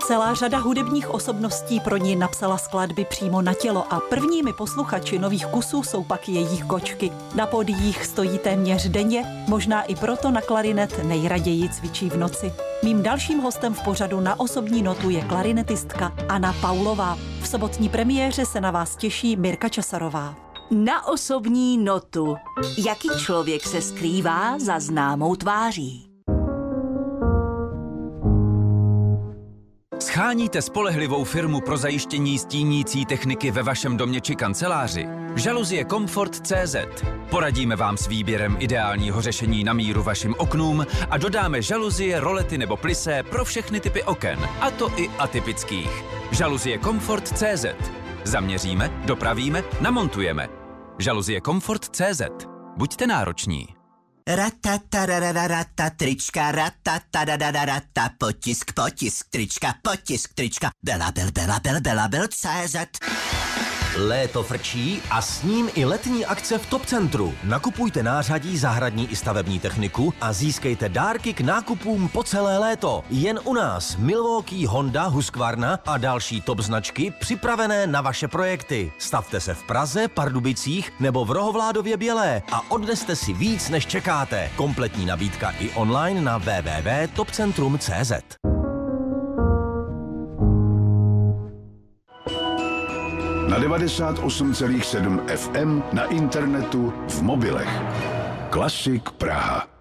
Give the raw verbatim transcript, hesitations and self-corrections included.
Celá řada hudebních osobností pro ní napsala skladby přímo na tělo a prvními posluchači nových kusů jsou pak jejich kočky. Na pódiích stojí téměř denně, možná i proto na klarinet nejraději cvičí v noci. Mým dalším hostem v pořadu Na osobní notu je klarinetistka Anna Paulová. V sobotní premiéře se na vás těší Mirka Časarová. Na osobní notu. Jaký člověk se skrývá za známou tváří? Sháníte spolehlivou firmu pro zajištění stínící techniky ve vašem domě či kanceláři? Žaluzie Comfort tečka cé zet. Poradíme vám s výběrem ideálního řešení na míru vašim oknům a dodáme žaluzie, rolety nebo plisé pro všechny typy oken, a to i atypických. Žaluzie Comfort tečka cé zet. Zaměříme, dopravíme, namontujeme. Žaluzie Comfort tečka cé zet. Buďte nároční. Ratatarararata, trička, ratatarararata, potisk, potisk, trička, potisk, trička, bela, bel, bela, bel, bela, bel, cé zet. Léto frčí a s ním i letní akce v Top Centru. Nakupujte nářadí, zahradní i stavební techniku a získejte dárky k nákupům po celé léto. Jen u nás Milwaukee, Honda, Husqvarna a další top značky připravené na vaše projekty. Stavte se v Praze, Pardubicích nebo v Rohovládově Bělé a odneste si víc, než čekáte. Kompletní nabídka i online na w w w tečka top centrum tečka cé zet. Na devadesát osm celá sedm ef em, na internetu, v mobilech. Klasik Praha.